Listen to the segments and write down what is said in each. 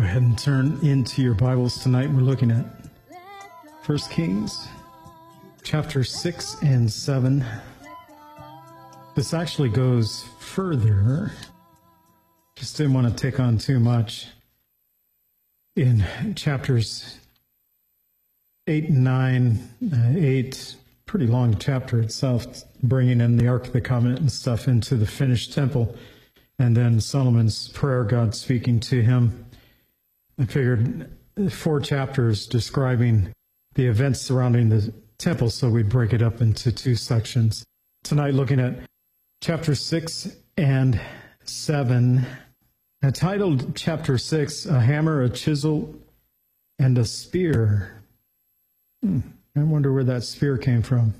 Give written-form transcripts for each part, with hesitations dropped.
ahead and turn into your Bibles tonight. We're looking at 1 Kings chapter 6 and 7. This actually goes further. Just didn't want to take on too much. In chapters 8 and 9, 8, pretty long chapter itself, bringing in the Ark of the Covenant and stuff into the finished temple. And then Solomon's prayer, God speaking to him. I figured 4 chapters describing the events surrounding the temple, so we'd break it up into 2 sections. Tonight, looking at chapter 6 and 7. I titled chapter 6, A Hammer, a Chisel, and a Spear. I wonder where that spear came from.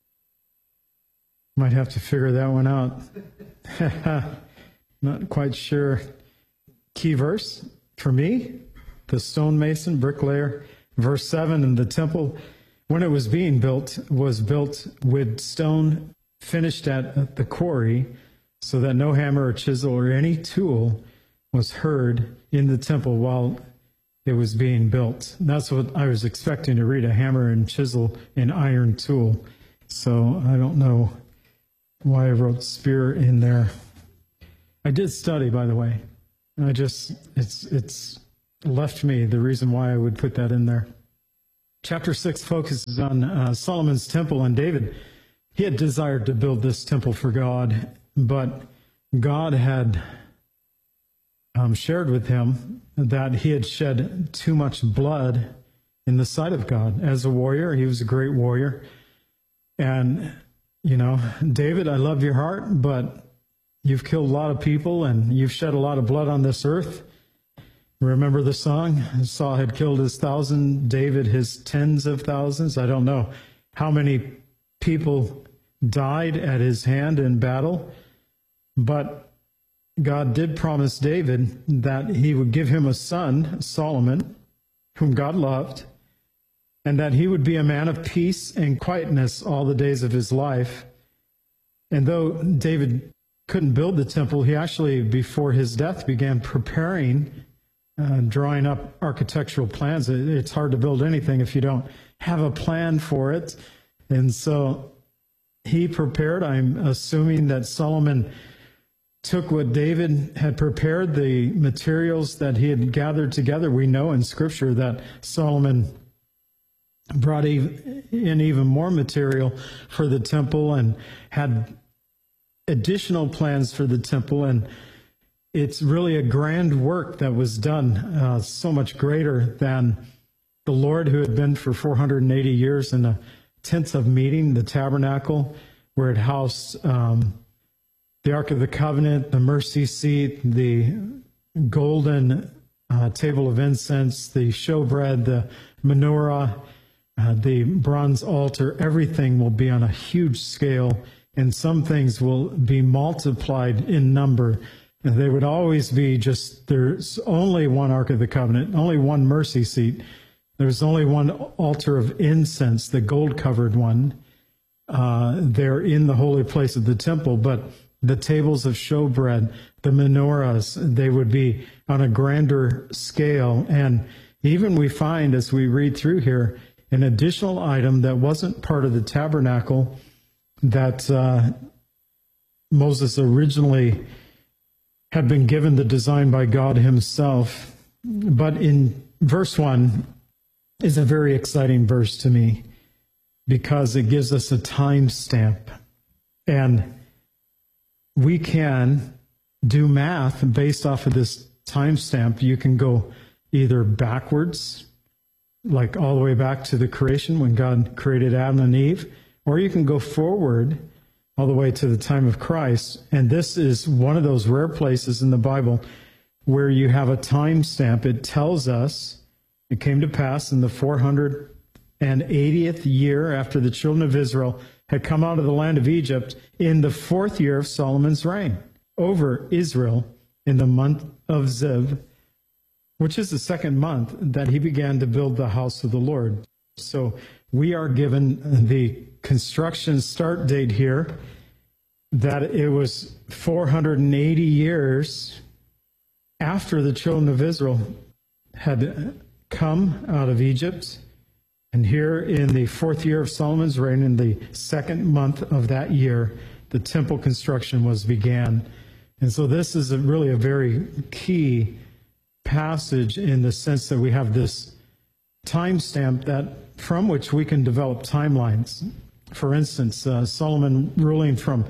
Might have to figure that one out. Not quite sure. Key verse for me, the stonemason, bricklayer, verse 7, in the temple, when it was being built, was built with stone finished at the quarry, so that no hammer or chisel or any tool was heard in the temple while it was being built. That's what I was expecting to read, a hammer and chisel and iron tool. So I don't know why I wrote spear in there. I did study, by the way. It's left me the reason why I would put that in there. Chapter 6 focuses on Solomon's temple, and David, he had desired to build this temple for God, but God had shared with him that he had shed too much blood in the sight of God. As a warrior, he was a great warrior. And, David, I love your heart, but you've killed a lot of people and you've shed a lot of blood on this earth. Remember the song? Saul had killed his 1,000, David his tens of thousands. I don't know how many people died at his hand in battle, but God did promise David that he would give him a son, Solomon, whom God loved, and that he would be a man of peace and quietness all the days of his life. And though David couldn't build the temple, he actually, before his death, began preparing, drawing up architectural plans. It's hard to build anything if you don't have a plan for it. And so he prepared. I'm assuming that Solomon took what David had prepared, the materials that he had gathered together. We know in Scripture that Solomon brought in even more material for the temple and had additional plans for the temple, and it's really a grand work that was done, so much greater than the Lord, who had been for 480 years in a tent of meeting, the tabernacle, where it housed the Ark of the Covenant, the mercy seat, the golden table of incense, the showbread, the menorah, the bronze altar. Everything will be on a huge scale, and some things will be multiplied in number. And they would always be there's only one Ark of the Covenant, only one mercy seat. There's only one altar of incense, the gold-covered one, there in the holy place of the temple. But the tables of showbread, the menorahs, they would be on a grander scale. And even we find, as we read through here, an additional item that wasn't part of the tabernacle that Moses originally had been given the design by God himself. But in verse 1 is a very exciting verse to me, because it gives us a time stamp. And we can do math based off of this time stamp. You can go either backwards, like all the way back to the creation when God created Adam and Eve, or you can go forward all the way to the time of Christ. And this is one of those rare places in the Bible where you have a time stamp. It tells us it came to pass in the 480th year after the children of Israel had come out of the land of Egypt, in the 4th year of Solomon's reign over Israel, in the month of Ziv, which is the 2nd month, that he began to build the house of the Lord. So we are given the construction start date here, that it was 480 years after the children of Israel had come out of Egypt. And here in the 4th year of Solomon's reign, in the 2nd month of that year, the temple construction was began. And so this is really a very key passage in the sense that we have this timestamp that from which we can develop timelines. For instance, Solomon ruling from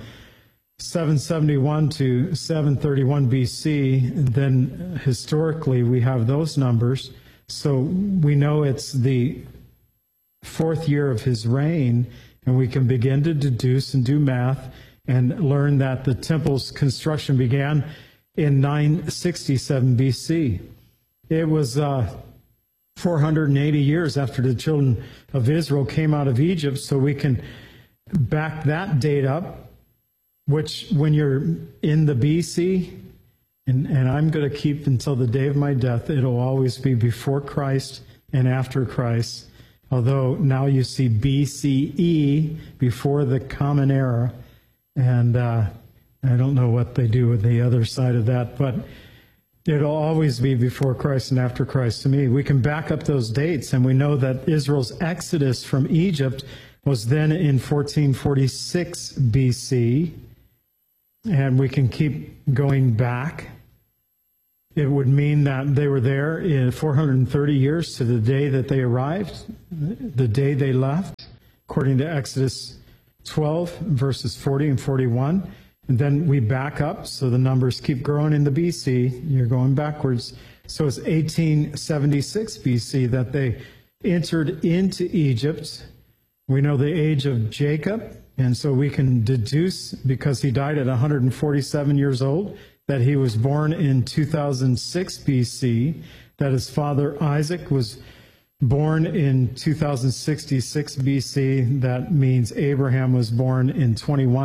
771 to 731 BC, then historically we have those numbers. So we know it's the 4th year of his reign, and we can begin to deduce and do math and learn that the temple's construction began in 967 BC. It was 480 years after the children of Israel came out of Egypt, so we can back that date up, which when you're in the BC, and I'm going to keep until the day of my death, it'll always be before Christ and after Christ, although now you see BCE, before the Common Era, and I don't know what they do with the other side of that, but it'll always be before Christ and after Christ to me. We can back up those dates, and we know that Israel's exodus from Egypt was then in 1446 BC, and we can keep going back. It would mean that they were there in 430 years to the day that they arrived, the day they left, according to Exodus 12, verses 40 and 41. And then we back up, so the numbers keep growing in the BC. You're going backwards. So it's 1876 BC that they entered into Egypt. We know the age of Jacob, and so we can deduce, because he died at 147 years old, that he was born in 2006 BC, that his father Isaac was born in 2066 BC. That means Abraham was born in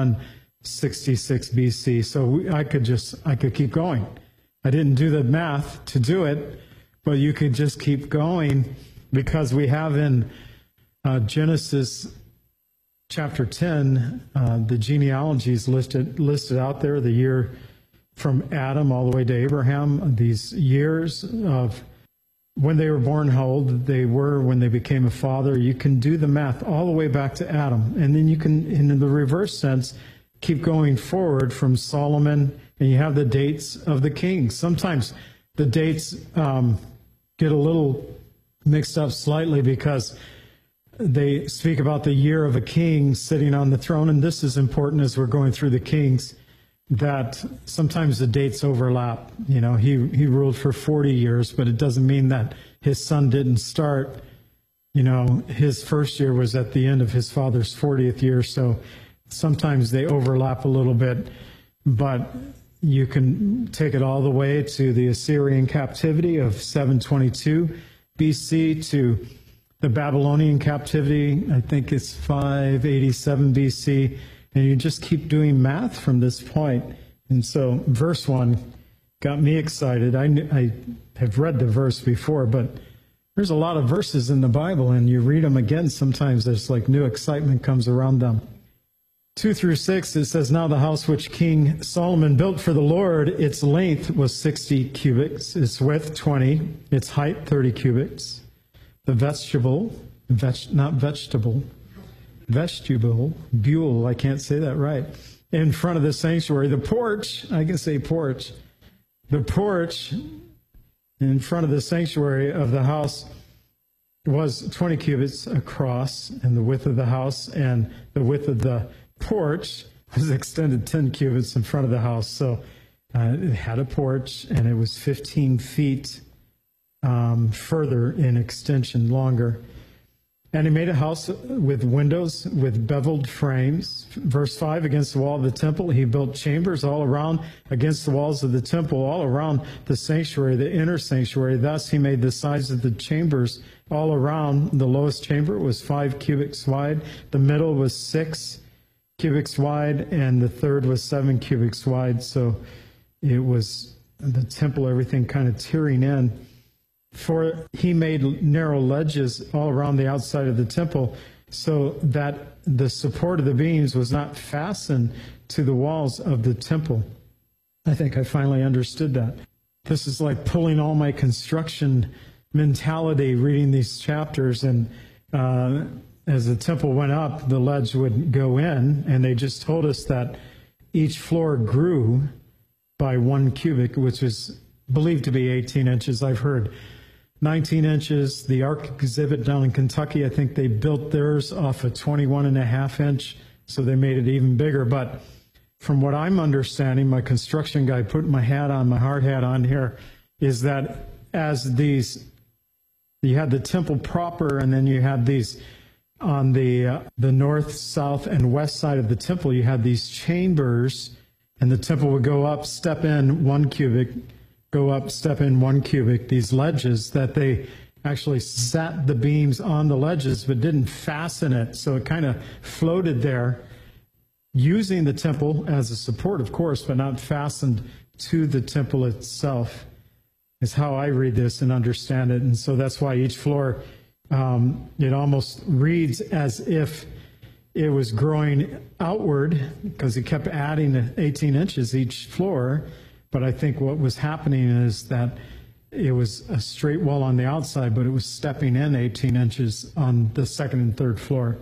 2166 BC. So I could keep going. I didn't do the math to do it, but you could just keep going, because we have in Genesis chapter 10, the genealogies listed out there, the year from Adam all the way to Abraham, these years of when they were born, how old they were when they became a father. You can do the math all the way back to Adam. And then you can, in the reverse sense, keep going forward from Solomon, and you have the dates of the kings. Sometimes the dates get a little mixed up slightly, because they speak about the year of a king sitting on the throne, and this is important as we're going through the kings, that sometimes the dates overlap. You know, he ruled for 40 years, but it doesn't mean that his son didn't start. You know, his first year was at the end of his father's 40th year, so sometimes they overlap a little bit, but you can take it all the way to the Assyrian captivity of 722 BC to the Babylonian captivity, I think it's 587 BC, and you just keep doing math from this point. And so verse 1 got me excited. I have read the verse before, but there's a lot of verses in the Bible, and you read them again, sometimes there's like new excitement comes around them. 2 through 6, it says, "Now the house which King Solomon built for the Lord, its length was 60 cubits, its width 20, its height 30 cubits. The vestibule, I can't say that right, in front of the sanctuary, the porch, I can say porch, the porch in front of the sanctuary of the house was 20 cubits across, and the width of the house, and the width of the porch was extended 10 cubits in front of the house." So it had a porch, and it was 15 feet further in extension, longer. "And he made a house with windows with beveled frames." Verse 5, "Against the wall of the temple, he built chambers all around against the walls of the temple, all around the sanctuary, the inner sanctuary. Thus he made the sides of the chambers all around. The lowest chamber was 5 cubits wide. The middle was 6 cubits wide, and the third was 7 cubits wide." So it was the temple, everything kind of tearing in. "For he made narrow ledges all around the outside of the temple, so that the support of the beams was not fastened to the walls of the temple." I think I finally understood that. This is like pulling all my construction mentality reading these chapters. And as the temple went up, the ledge would go in, and they just told us that each floor grew by 1 cubit, which is believed to be 18 inches. I've heard 19 inches. The Ark exhibit down in Kentucky, I think they built theirs off a 21.5 inch, so they made it even bigger. But from what I'm understanding, my construction guy putting my hat on, my hard hat on here, is that as these, you had the temple proper, and then you had these on the north, south, and west side of the temple, you had these chambers, and the temple would go up, step in 1 cubic, go up, step in 1 cubic, these ledges that they actually sat the beams on the ledges but didn't fasten it. So it kind of floated there, using the temple as a support, of course, but not fastened to the temple itself, is how I read this and understand it. And so that's why each floor, it almost reads as if it was growing outward, because it kept adding 18 inches each floor. But I think what was happening is that it was a straight wall on the outside, but it was stepping in 18 inches on the second and third floor.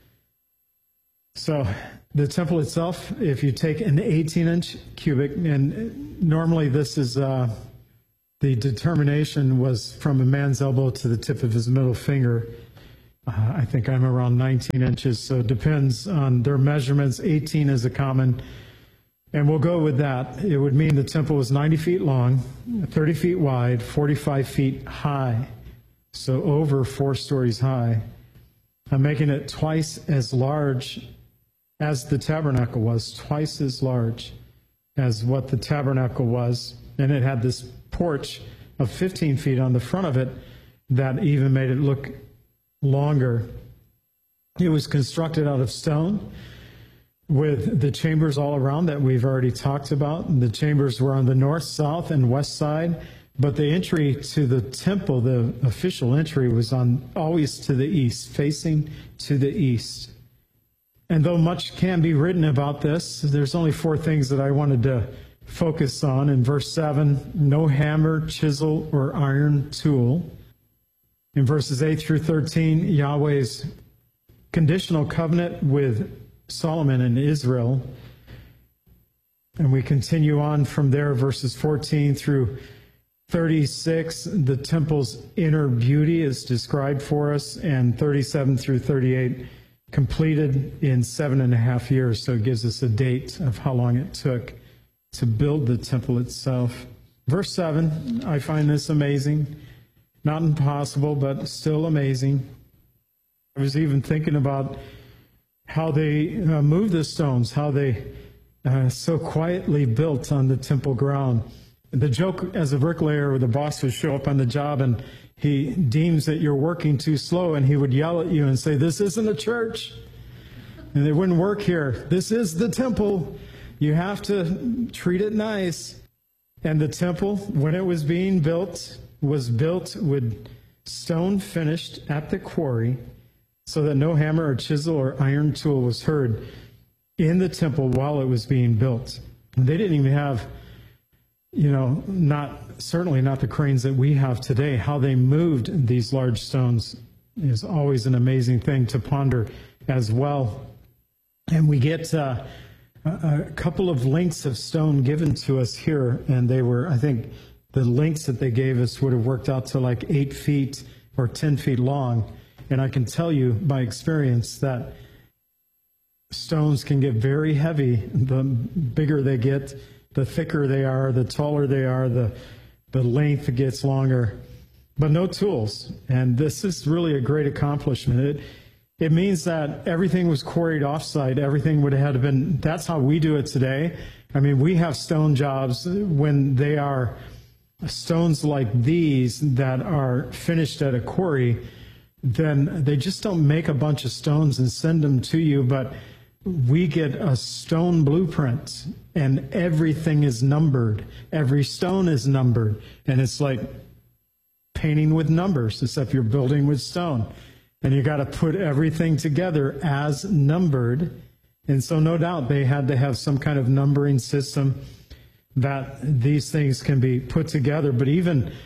So the temple itself, if you take an 18-inch cubic, and normally this is, the determination was from a man's elbow to the tip of his middle finger. I think I'm around 19 inches, so it depends on their measurements. 18 is a common, and we'll go with that. It would mean the temple was 90 feet long, 30 feet wide, 45 feet high, so over 4 stories high. I'm making it twice as large as the tabernacle was, twice as large as what the tabernacle was. And it had this porch of 15 feet on the front of it that even made it look longer. It was constructed out of stone with the chambers all around that we've already talked about. The chambers were on the north, south, and west side, but the entry to the temple, the official entry, was on always to the east, facing to the east. And though much can be written about this, there's only 4 things that I wanted to focus on. In verse 7, no hammer, chisel, or iron tool. In verses 8 through 13, Yahweh's conditional covenant with Solomon and Israel. And we continue on from there, verses 14 through 36. The temple's inner beauty is described for us, and 37 through 38 completed in 7.5 years. So it gives us a date of how long it took to build the temple itself. Verse 7, I find this amazing. Not impossible, but still amazing. I was even thinking about how they moved the stones, how they so quietly built on the temple ground. The joke as a bricklayer, the boss would show up on the job and he deems that you're working too slow, and he would yell at you and say, "This isn't a church, and it wouldn't work here. This is the temple. You have to treat it nice." And the temple, when it was being built, was built with stone finished at the quarry, so that no hammer or chisel or iron tool was heard in the temple while it was being built. And they didn't even have, certainly not the cranes that we have today. How they moved these large stones is always an amazing thing to ponder as well. And we get a couple of lengths of stone given to us here, and they were, I think, the lengths that they gave us would have worked out to like 8 feet or 10 feet long. And I can tell you by experience that stones can get very heavy. The bigger they get, the thicker they are, the taller they are, the length gets longer. But no tools. And this is really a great accomplishment. It means that everything was quarried offsite. Everything would have been, that's how we do it today. I mean, we have stone jobs when they are stones like these that are finished at a quarry, then they just don't make a bunch of stones and send them to you, but we get a stone blueprint and everything is numbered. Every stone is numbered, and it's like painting with numbers, except you're building with stone. And you got to put everything together as numbered. And so no doubt they had to have some kind of numbering system that these things can be put together. But even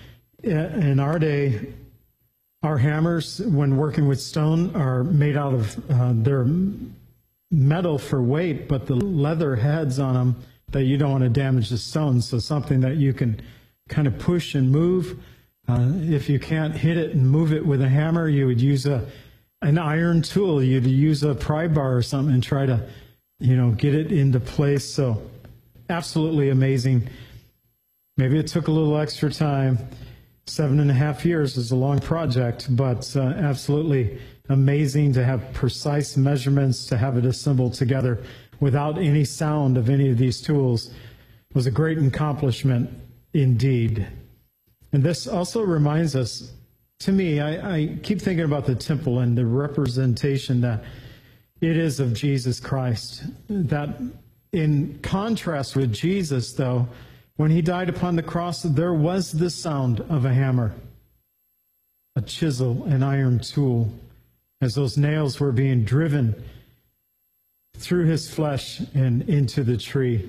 in our day, our hammers, when working with stone, are made out of they're metal for weight, but the leather heads on them that you don't want to damage the stone. So something that you can kind of push and move. If you can't hit it and move it with a hammer, you would use an iron tool. You'd use a pry bar or something and try to, get it into place. So absolutely amazing. Maybe it took a little extra time. 7.5 years is a long project, but absolutely amazing to have precise measurements, to have it assembled together without any sound of any of these tools was a great accomplishment indeed. And this also reminds us, to me, I keep thinking about the temple and the representation that it is of Jesus Christ. That in contrast with Jesus, though, when he died upon the cross, there was the sound of a hammer, a chisel, an iron tool, as those nails were being driven through his flesh and into the tree.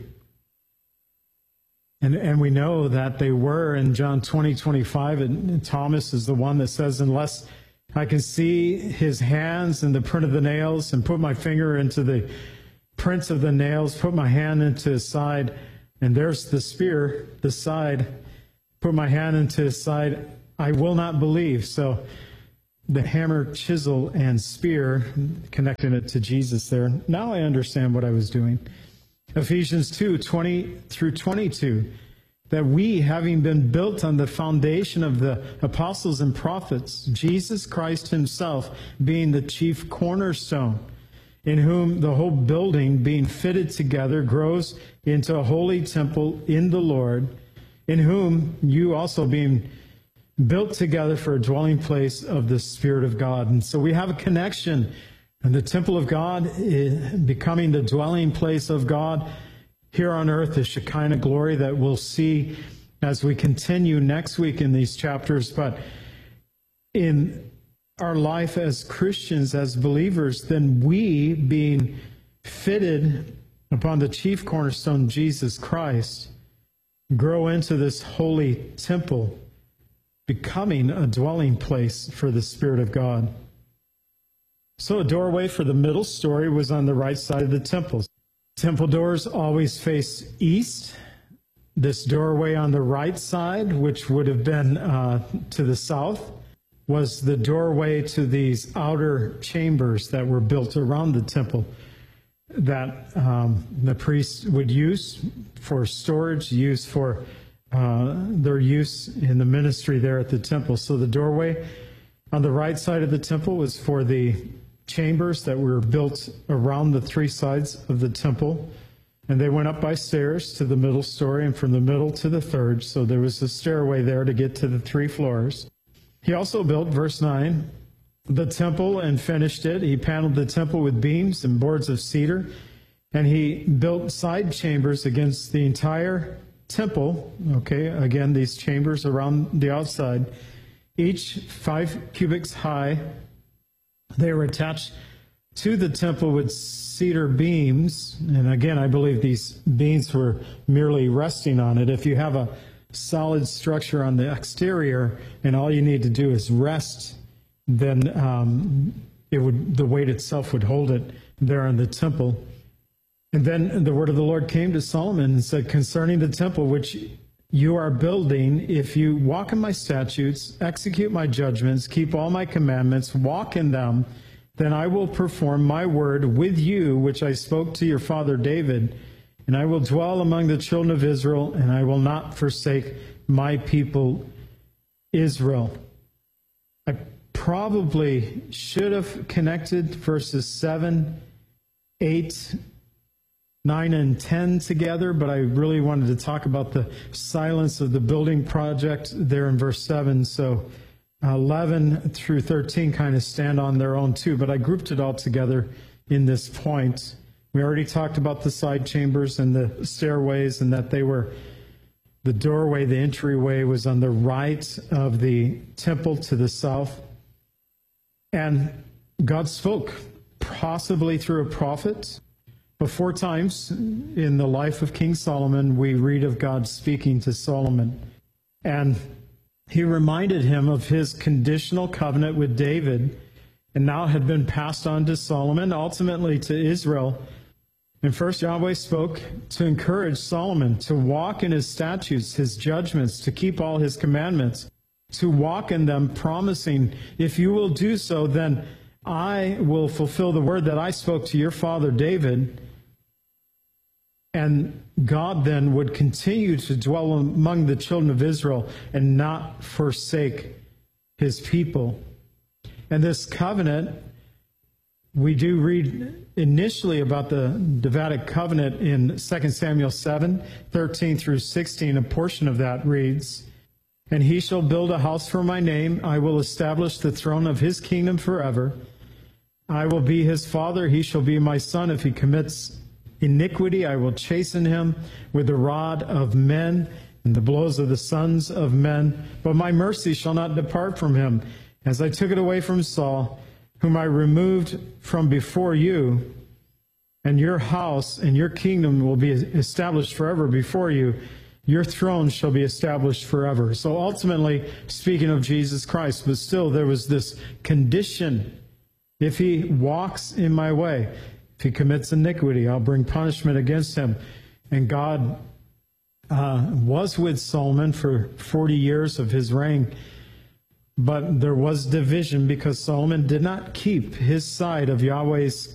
And we know that they were in John 20:25, and Thomas is the one that says, unless I can see his hands and the print of the nails and put my finger into the prints of the nails, put my hand into his side, and there's the spear, the side, put my hand into his side, I will not believe. So the hammer, chisel, and spear, connecting it to Jesus there. Now I understand what I was doing. Ephesians 2:20 through 22, that we, having been built on the foundation of the apostles and prophets, Jesus Christ himself being the chief cornerstone, in whom the whole building being fitted together grows into a holy temple in the Lord, in whom you also being built together for a dwelling place of the Spirit of God. And so we have a connection. And the temple of God becoming the dwelling place of God here on earth, the Shekinah glory that we'll see as we continue next week in these chapters. But in our life as Christians, as believers, then we, being fitted upon the chief cornerstone, Jesus Christ, grow into this holy temple, becoming a dwelling place for the Spirit of God. So a doorway for the middle story was on the right side of the temple. Temple doors always face east. This doorway on the right side, which would have been to the south, was the doorway to these outer chambers that were built around the temple that the priests would use for storage, use for their use in the ministry there at the temple. So the doorway on the right side of the temple was for the chambers that were built around the three sides of the temple. And they went up by stairs to the middle story and from the middle to the third. So there was a stairway there to get to the 3 floors. He also built, verse 9, the temple and finished it. He paneled the temple with beams and boards of cedar. And he built side chambers against the entire temple. Okay, again, these chambers around the outside, each 5 cubits high. They were attached to the temple with cedar beams. And again, I believe these beams were merely resting on it. If you have a solid structure on the exterior and all you need to do is rest, then the weight itself would hold it there in the temple. And then the word of the Lord came to Solomon and said, concerning the temple which you are building, if you walk in my statutes, execute my judgments, keep all my commandments, walk in them, then I will perform my word with you, which I spoke to your father David, and I will dwell among the children of Israel, and I will not forsake my people Israel. I probably should have connected verses 7, 8, 9 and 10 together, but I really wanted to talk about the silence of the building project there in verse 7. So 11 through 13 kind of stand on their own too, but I grouped it all together in this point. We already talked about the side chambers and the stairways, and that they were, the doorway, the entryway was on the right of the temple to the south. And God spoke, possibly through a prophet. But 4 times in the life of King Solomon, we read of God speaking to Solomon. And he reminded him of his conditional covenant with David, and now had been passed on to Solomon, ultimately to Israel. And first Yahweh spoke to encourage Solomon to walk in his statutes, his judgments, to keep all his commandments, to walk in them, promising, if you will do so, then I will fulfill the word that I spoke to your father David. And God then would continue to dwell among the children of Israel and not forsake his people. And this covenant, we do read initially about the Davidic covenant in 2 Samuel 7, 13 through 16. A portion of that reads, "And he shall build a house for my name. I will establish the throne of his kingdom forever. I will be his father. He shall be my son. If he commits iniquity, I will chasten him with the rod of men and the blows of the sons of men. But my mercy shall not depart from him, as I took it away from Saul, whom I removed from before you. And your house and your kingdom will be established forever before you. Your throne shall be established forever." So ultimately, speaking of Jesus Christ, but still there was this condition. If he walks in my way, if he commits iniquity, I'll bring punishment against him. And God was with Solomon for 40 years of his reign. But there was division because Solomon did not keep his side of Yahweh's